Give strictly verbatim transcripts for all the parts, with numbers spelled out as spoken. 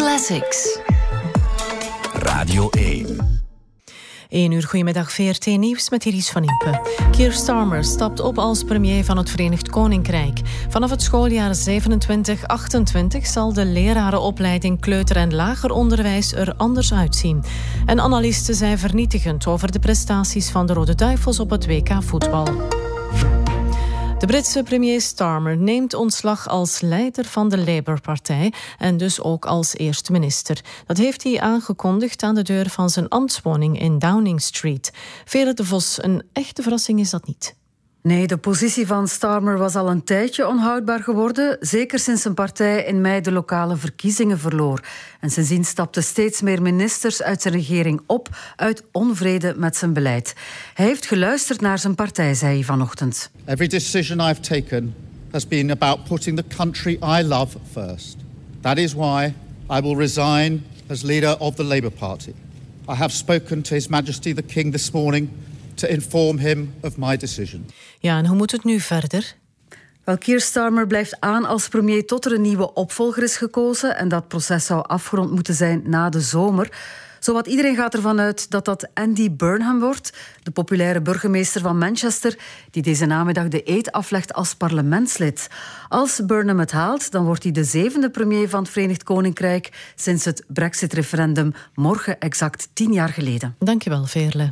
Classics. Radio één. één uur, goedemiddag, V R T Nieuws met Iris van Impe. Keir Starmer stapt op als premier van het Verenigd Koninkrijk. Vanaf het schooljaar zevenentwintig achtentwintig zal de lerarenopleiding kleuter- en lager onderwijs er anders uitzien. En analisten zijn vernietigend over de prestaties van de Rode Duivels op het W K voetbal. De Britse premier Starmer neemt ontslag als leider van de Labour-partij en dus ook als eerste minister. Dat heeft hij aangekondigd aan de deur van zijn ambtswoning in Downing Street. Veerle de Vos, een echte verrassing is dat niet. Nee, de positie van Starmer was al een tijdje onhoudbaar geworden, zeker sinds zijn partij in mei de lokale verkiezingen verloor. En sindsdien stapten steeds meer ministers uit zijn regering op uit onvrede met zijn beleid. Hij heeft geluisterd naar zijn partij, zei hij vanochtend. Every decision I've taken has been about putting the country I love first. That is why I will resign as leader of the Labour Party. I have spoken to His Majesty the King this morning to inform him of my decision. Ja, en hoe moet het nu verder? Wel, Keir Starmer blijft aan als premier tot er een nieuwe opvolger is gekozen. En dat proces zou afgerond moeten zijn na de zomer. Zowat iedereen gaat ervan uit dat dat Andy Burnham wordt, de populaire burgemeester van Manchester, die deze namiddag de eed aflegt als parlementslid. Als Burnham het haalt, dan wordt hij de zevende premier van het Verenigd Koninkrijk sinds het Brexit-referendum morgen exact tien jaar geleden. Dankjewel, Veerle.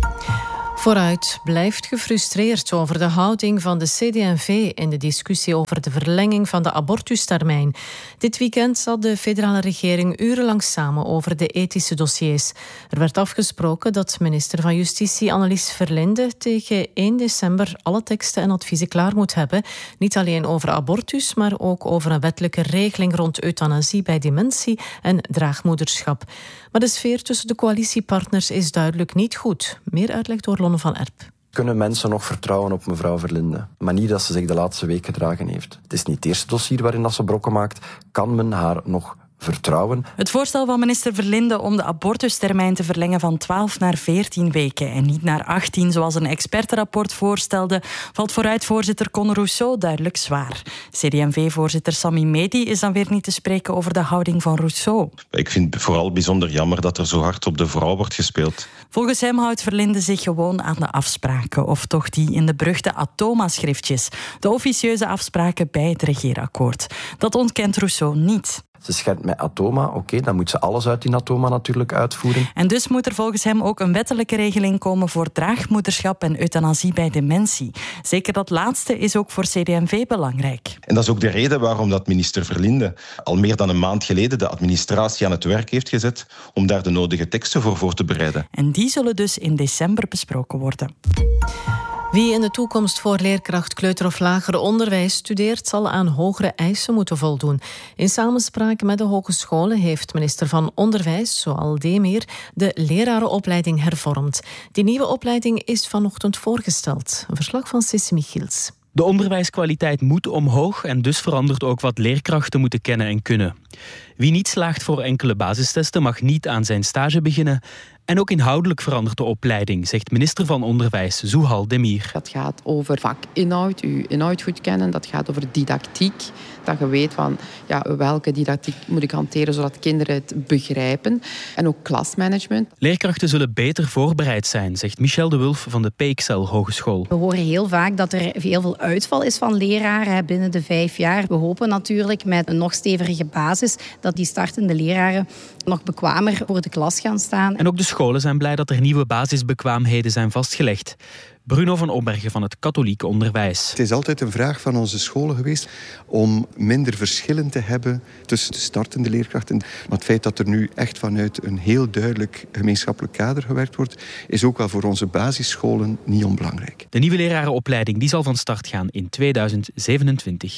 Vooruit blijft gefrustreerd over de houding van de C D en V in de discussie over de verlenging van de abortustermijn. Dit weekend zat de federale regering urenlang samen over de ethische dossiers. Er werd afgesproken dat minister van Justitie Annelies Verlinde tegen één december alle teksten en adviezen klaar moet hebben. Niet alleen over abortus, maar ook over een wettelijke regeling rond euthanasie bij dementie en draagmoederschap. Maar de sfeer tussen de coalitiepartners is duidelijk niet goed. Meer uitleg door Lonne van Erp. Kunnen mensen nog vertrouwen op mevrouw Verlinde? Maar niet dat ze zich de laatste week gedragen heeft. Het is niet het eerste dossier waarin dat ze brokken maakt. Kan men haar nog vertrouwen? Het voorstel van minister Verlinde om de abortustermijn te verlengen van twaalf naar veertien weken en niet naar achttien, zoals een expertenrapport voorstelde, valt vooruit voorzitter Conor Rousseau duidelijk zwaar. C D en V-voorzitter Sami Medi is dan weer niet te spreken over de houding van Rousseau. Ik vind het vooral bijzonder jammer dat er zo hard op de vrouw wordt gespeeld. Volgens hem houdt Verlinde zich gewoon aan de afspraken, of toch die in de beruchte Atoma-schriftjes, de officieuze afspraken bij het regeerakkoord. Dat ontkent Rousseau niet. Ze schendt met Atoma, oké, okay, dan moet ze alles uit die Atoma natuurlijk uitvoeren. En dus moet er volgens hem ook een wettelijke regeling komen voor draagmoederschap en euthanasie bij dementie. Zeker dat laatste is ook voor C D en V belangrijk. En dat is ook de reden waarom dat minister Verlinde al meer dan een maand geleden de administratie aan het werk heeft gezet om daar de nodige teksten voor voor te bereiden. En die zullen dus in december besproken worden. Wie in de toekomst voor leerkracht kleuter- of lager onderwijs studeert, zal aan hogere eisen moeten voldoen. In samenspraak met de hogescholen heeft minister van Onderwijs, Zoal Demir, de lerarenopleiding hervormd. Die nieuwe opleiding is vanochtend voorgesteld. Een verslag van Sissi Michiels. De onderwijskwaliteit moet omhoog en dus verandert ook wat leerkrachten moeten kennen en kunnen. Wie niet slaagt voor enkele basistesten mag niet aan zijn stage beginnen. En ook inhoudelijk verandert de opleiding, zegt minister van Onderwijs Zoal Demir. Dat gaat over vakinhoud, uw inhoud goed kennen. Dat gaat over didactiek. Dat je weet van ja, welke didactiek moet ik hanteren zodat kinderen het begrijpen. En ook klasmanagement. Leerkrachten zullen beter voorbereid zijn, zegt Michel de Wulf van de P X L Hogeschool. We horen heel vaak dat er heel veel uitval is van leraren binnen de vijf jaar. We hopen natuurlijk met een nog stevige basis dat die startende leraren nog bekwamer voor de klas gaan staan. En ook de scholen zijn blij dat er nieuwe basisbekwaamheden zijn vastgelegd. Bruno van Opbergen van het katholieke onderwijs. Het is altijd een vraag van onze scholen geweest om minder verschillen te hebben tussen de startende leerkrachten. Maar het feit dat er nu echt vanuit een heel duidelijk gemeenschappelijk kader gewerkt wordt, is ook wel voor onze basisscholen niet onbelangrijk. De nieuwe lerarenopleiding die zal van start gaan in tweeduizend zevenentwintig.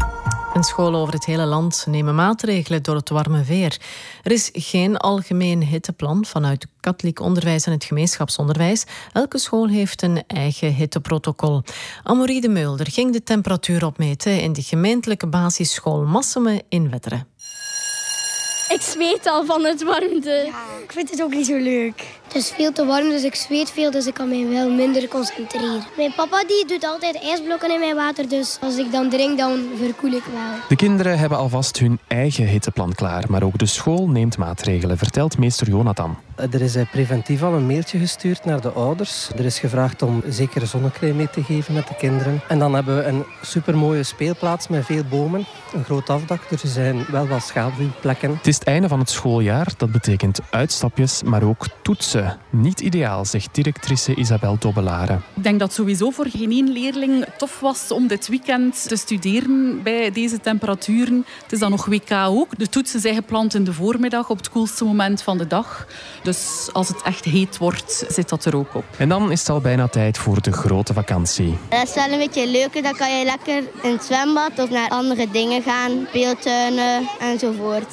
En scholen over het hele land nemen maatregelen door het warme weer. Er is geen algemeen hitteplan vanuit het katholiek onderwijs en het gemeenschapsonderwijs. Elke school heeft een eigen hitteprotocol. Amorie de Meulder ging de temperatuur opmeten in de gemeentelijke basisschool Masseme in Wetteren. Ik zweet al van het warmte. Ja, ik vind het ook niet zo leuk. is veel te warm, dus ik zweet veel, dus ik kan mij wel minder concentreren. Mijn papa die doet altijd ijsblokken in mijn water, dus als ik dan drink, dan verkoel ik wel. De kinderen hebben alvast hun eigen hitteplan klaar, maar ook de school neemt maatregelen, vertelt meester Jonathan. Er is preventief al een mailtje gestuurd naar de ouders. Er is gevraagd om zeker zonnecrème mee te geven met de kinderen. En dan hebben we een supermooie speelplaats met veel bomen. Een groot afdak, er zijn wel wat schaduwplekken. Het is het einde van het schooljaar. Dat betekent uitstapjes, maar ook toetsen. Niet ideaal, zegt directrice Isabel Dobbelare. Ik denk dat sowieso voor geen één leerling tof was om dit weekend te studeren bij deze temperaturen. Het is dan nog W K ook. De toetsen zijn gepland in de voormiddag op het koelste moment van de dag. Dus als het echt heet wordt, zit dat er ook op. En dan is het al bijna tijd voor de grote vakantie. Dat is wel een beetje leuker. Dan kan je lekker in het zwembad of naar andere dingen gaan. Speeltuinen enzovoort.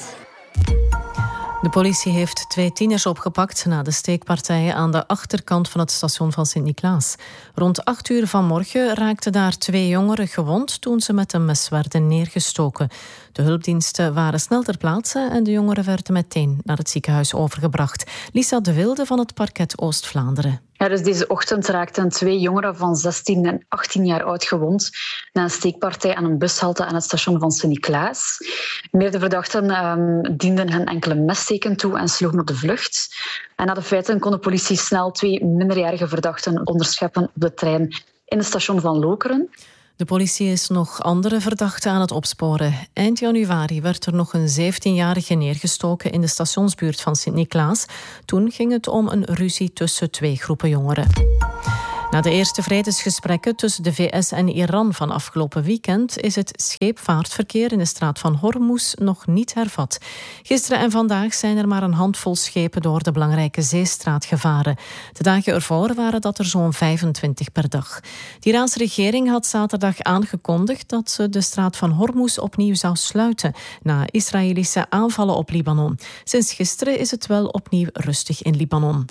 De politie heeft twee tieners opgepakt na de steekpartijen aan de achterkant van het station van Sint-Niklaas. Rond acht uur vanmorgen raakten daar twee jongeren gewond toen ze met een mes werden neergestoken. De hulpdiensten waren snel ter plaatse en de jongeren werden meteen naar het ziekenhuis overgebracht. Lisa de Wilde van het parket Oost-Vlaanderen. Ja, dus deze ochtend raakten twee jongeren van zestien en achttien jaar oud gewond na een steekpartij aan een bushalte aan het station van Sint-Niklaas. Meerdere verdachten um, dienden hen enkele messteken toe en sloegen op de vlucht. En na de feiten kon de politie snel twee minderjarige verdachten onderscheppen op de trein in het station van Lokeren. De politie is nog andere verdachten aan het opsporen. Eind januari werd er nog een zeventienjarige neergestoken in de stationsbuurt van Sint-Niklaas. Toen ging het om een ruzie tussen twee groepen jongeren. Na de eerste vredesgesprekken tussen de V S en Iran van afgelopen weekend is het scheepvaartverkeer in de straat van Hormuz nog niet hervat. Gisteren en vandaag zijn er maar een handvol schepen door de belangrijke zeestraat gevaren. De dagen ervoor waren dat er zo'n vijfentwintig per dag. De Iraanse regering had zaterdag aangekondigd dat ze de straat van Hormuz opnieuw zou sluiten na Israëlische aanvallen op Libanon. Sinds gisteren is het wel opnieuw rustig in Libanon.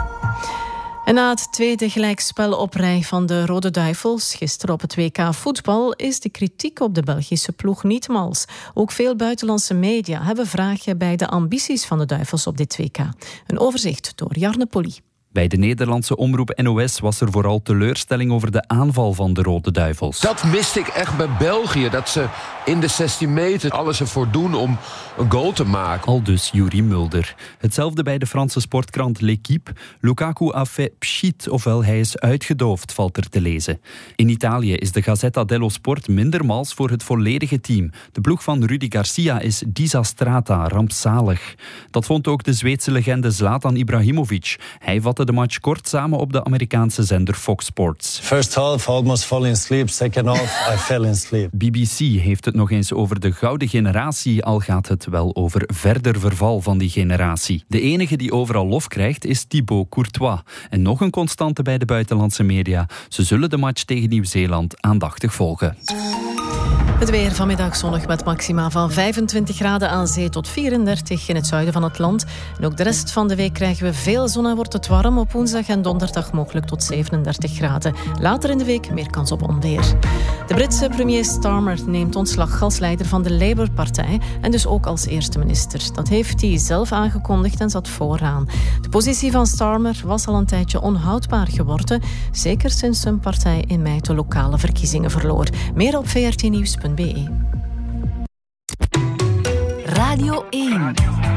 En na het tweede gelijkspel op rij van de Rode Duivels, gisteren op het W K voetbal, is de kritiek op de Belgische ploeg niet mals. Ook veel buitenlandse media hebben vragen bij de ambities van de Duivels op dit W K. Een overzicht door Jarne Polly. Bij de Nederlandse omroep N O S was er vooral teleurstelling over de aanval van de Rode Duivels. Dat miste ik echt bij België. Dat ze in de zestien meter alles ervoor doen om een goal te maken. Aldus Yuri Mulder. Hetzelfde bij de Franse sportkrant L'Équipe. Lukaku a fait pchit, ofwel hij is uitgedoofd, valt er te lezen. In Italië is de Gazzetta dello Sport minder mals voor het volledige team. De ploeg van Rudi Garcia is disastrata, rampzalig. Dat vond ook de Zweedse legende Zlatan Ibrahimovic. Hij vatte de match kort samen op de Amerikaanse zender Fox Sports. First half, almost fall in sleep. Second half, I fell in sleep. B B C heeft het nog eens over de gouden generatie, al gaat het wel over verder verval van die generatie. De enige die overal lof krijgt is Thibaut Courtois. En nog een constante bij de buitenlandse media. Ze zullen de match tegen Nieuw-Zeeland aandachtig volgen. Het weer vanmiddag zonnig met maxima van vijfentwintig graden aan zee tot vierendertig in het zuiden van het land. En ook de rest van de week krijgen we veel zon en wordt het warm. Op woensdag en donderdag mogelijk tot zevenendertig graden. Later in de week meer kans op onweer. De Britse premier Starmer neemt ontslag als leider van de Labour-partij en dus ook als eerste minister. Dat heeft hij zelf aangekondigd en zat vooraan. De positie van Starmer was al een tijdje onhoudbaar geworden, zeker sinds zijn partij in mei de lokale verkiezingen verloor. Meer op v r t nieuws punt b e. Radio één.